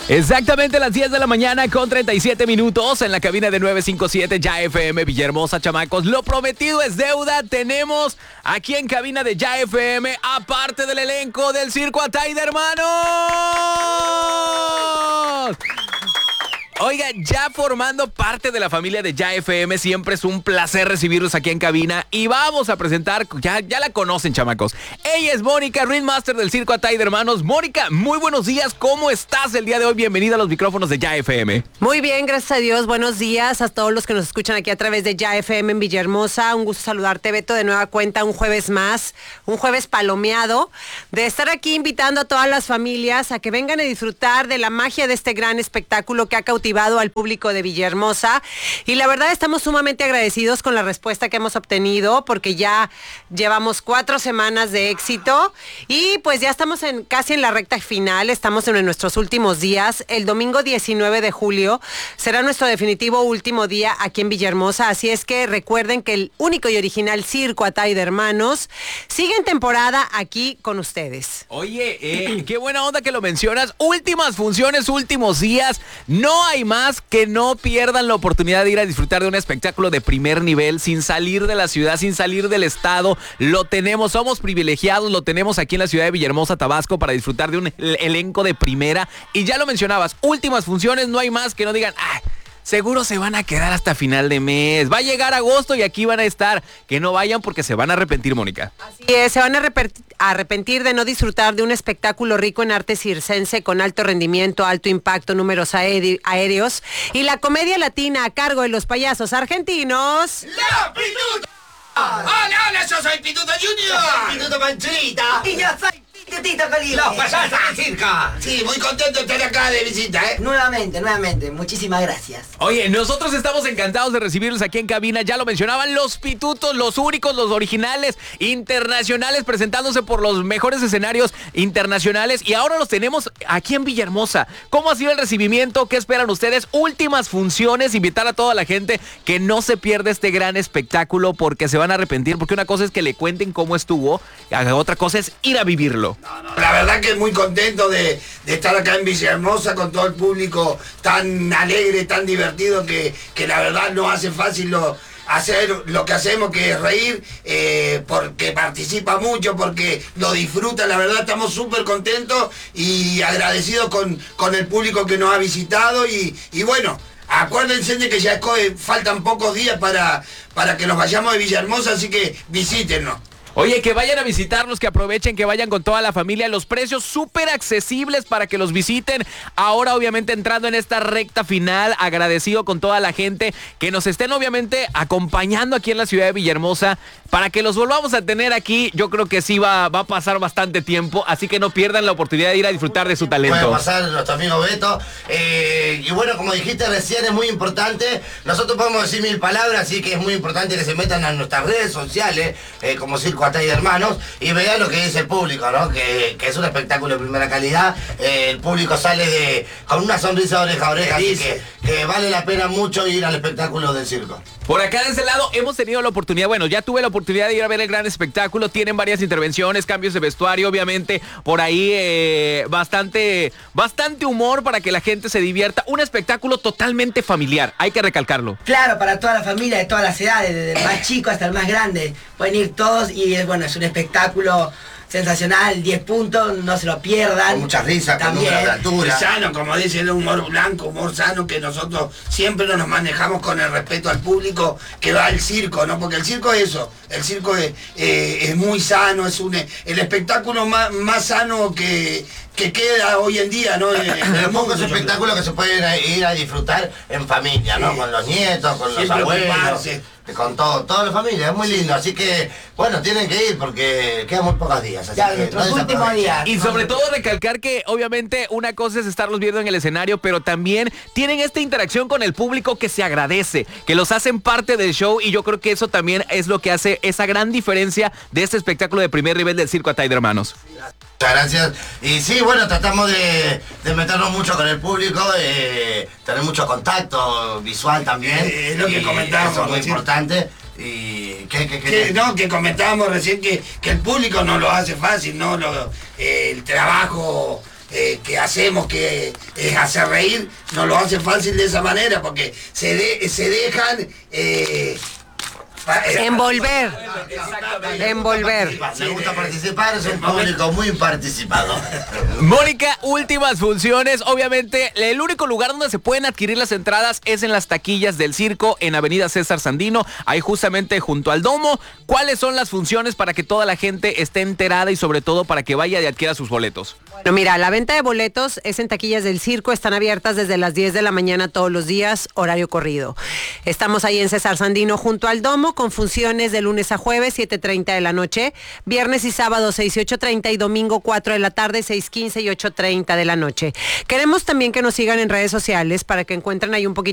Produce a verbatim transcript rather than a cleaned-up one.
Exactamente las diez de la mañana con treinta y siete minutos en la cabina de nueve cinco siete Ya F M Villahermosa, chamacos. Lo prometido es deuda. Tenemos aquí en cabina de Ya F M, aparte del elenco del Circo Atay de Hermanos. Oiga, ya formando parte de la familia de Ya F M, siempre es un placer recibirlos aquí en cabina y vamos a presentar, ya, ya la conocen, chamacos. Ella es Mónica, Ringmaster del Circo Atay de Hermanos. Mónica, muy buenos días, ¿cómo estás el día de hoy? Bienvenida a los micrófonos de Ya F M. Muy bien, gracias a Dios, buenos días a todos los que nos escuchan aquí a través de Ya F M en Villahermosa. Un gusto saludarte, Beto, de nueva cuenta, un jueves más, un jueves palomeado, de estar aquí invitando a todas las familias a que vengan a disfrutar de la magia de este gran espectáculo que ha cautivado al público de Villahermosa, y la verdad estamos sumamente agradecidos con la respuesta que hemos obtenido, porque ya llevamos cuatro semanas de éxito y pues ya estamos en casi en la recta final, estamos en nuestros últimos días. El domingo diecinueve de julio será nuestro definitivo último día aquí en Villahermosa, así es que recuerden que el único y original Circo Atay de Hermanos sigue en temporada aquí con ustedes. Oye, eh, qué buena onda que lo mencionas. Últimas funciones, últimos días. No hay más, que no pierdan la oportunidad de ir a disfrutar de un espectáculo de primer nivel, sin salir de la ciudad, sin salir del estado. Lo tenemos, somos privilegiados, lo tenemos aquí en la ciudad de Villahermosa, Tabasco, para disfrutar de un elenco de primera. Y ya lo mencionabas, últimas funciones, no hay más que no digan, ¡ay! Seguro se van a quedar hasta final de mes. Va a llegar agosto y aquí van a estar. Que no vayan porque se van a arrepentir, Mónica. Así es, se van a arrepentir de no disfrutar de un espectáculo rico en arte circense con alto rendimiento, alto impacto, números aéreos y la comedia latina a cargo de los payasos argentinos. ¡La Pituta! ¡Hola, hola! Yo soy Pituto Junior. Pituto Manchita. Y yo soy Pitutito Calibre. Los payasos del circo. Sí, muy contento de estar acá de visita, ¿eh? Nuevamente, nuevamente. Muchísimas gracias. Oye, nosotros estamos encantados de recibirlos aquí en cabina. Ya lo mencionaban, los pitutos, los únicos, los originales, internacionales, presentándose por los mejores escenarios internacionales. Y ahora los tenemos aquí en Villahermosa. ¿Cómo ha sido el recibimiento? ¿Qué esperan ustedes? Últimas funciones. Invitar a toda la gente que no se pierda este gran espectáculo, porque se van a arrepentir. Porque una cosa es que le cuenten cómo estuvo, otra cosa es ir a vivirlo. No, no, la verdad que muy contento de, de estar acá en Villahermosa con todo el público tan alegre, tan divertido, que, que la verdad no hace fácil lo, hacer lo que hacemos, que es reír, eh, porque participa mucho, porque lo disfruta. La verdad estamos súper contentos y agradecidos con, con el público que nos ha visitado y, y bueno, acuérdense de que ya faltan pocos días para, para que nos vayamos de Villahermosa, así que visítenos. Oye, que vayan a visitarlos, que aprovechen, que vayan con toda la familia. Los precios súper accesibles para que los visiten. Ahora, obviamente, entrando en esta recta final, agradecido con toda la gente que nos estén, obviamente, acompañando aquí en la ciudad de Villahermosa. Para que los volvamos a tener aquí, yo creo que sí va, va a pasar bastante tiempo. Así que no pierdan la oportunidad de ir a disfrutar de su talento. Puede pasar nuestro amigo Beto. Eh, y bueno, como dijiste recién, es muy importante. Nosotros podemos decir mil palabras, así que es muy importante que se metan a nuestras redes sociales, eh, como Circo Atay de Hermanos, y vean lo que dice el público, ¿no? Que, que es un espectáculo de primera calidad. Eh, el público sale de con una sonrisa de oreja a oreja, así que, que vale la pena mucho ir al espectáculo del circo. Por acá de ese lado hemos tenido la oportunidad, bueno, ya tuve la oportunidad de ir a ver el gran espectáculo. Tienen varias intervenciones, cambios de vestuario, obviamente, por ahí eh, bastante, bastante humor para que la gente se divierta. Un espectáculo totalmente familiar, hay que recalcarlo. Claro, para toda la familia, de todas las edades, desde el más chico hasta el más grande. Pueden ir todos y es bueno, es un espectáculo sensacional, diez puntos, no se lo pierdan. Con muchas risas, con También. mucha altura. Sano, como dicen, el humor blanco, humor sano, que nosotros siempre nos manejamos con el respeto al público que va al circo, ¿no? Porque el circo es eso, el circo es, eh, es muy sano, es un el espectáculo más, más sano que, que queda hoy en día, ¿no? En el mundo es un espectáculo que se puede ir a, ir a disfrutar en familia, ¿no? Sí. Con los nietos, con Siempre los abuelos. ocuparse. Con todo, toda la familia, es muy lindo, así que, bueno, tienen que ir porque quedan muy pocos días. Así ya, que nuestros no últimos días. Y sobre todo recalcar que obviamente una cosa es estarlos viendo en el escenario, pero también tienen esta interacción con el público que se agradece, que los hacen parte del show, y yo creo que eso también es lo que hace esa gran diferencia de este espectáculo de primer nivel del Circo Atay de Hermanos. Muchas gracias. Y sí, bueno, tratamos de, de meternos mucho con el público, eh, tener mucho contacto visual también. Eh, es lo que comentábamos, eso es muy recién. importante. Y que, que, que, Que, no, que comentábamos recién que, que el público no lo hace fácil, ¿no? Lo, eh, el trabajo eh, que hacemos, que es hacer reír, nos lo hace fácil de esa manera, porque se, de, se dejan... Eh, Envolver. Envolver. Me gusta participar, es un público muy participado. Mónica, últimas funciones. Obviamente, el único lugar donde se pueden adquirir las entradas es en las taquillas del circo en Avenida César Sandino, ahí justamente junto al domo. ¿Cuáles son las funciones para que toda la gente esté enterada y sobre todo para que vaya y adquiera sus boletos? Bueno, mira, la venta de boletos es en taquillas del circo, están abiertas desde las diez de la mañana todos los días, horario corrido. Estamos ahí en César Sandino junto al domo con funciones de lunes a jueves, siete treinta de la noche, viernes y sábado seis y ocho treinta y domingo cuatro de la tarde, seis quince y ocho treinta de la noche. Queremos también que nos sigan en redes sociales para que encuentren ahí un poquito